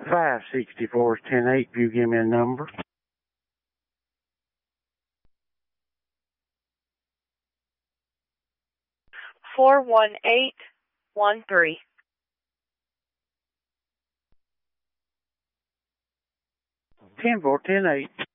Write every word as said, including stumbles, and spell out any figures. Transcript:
five sixty-four is ten eight. If you give me a number. Four one eight one three. Ten four ten eight.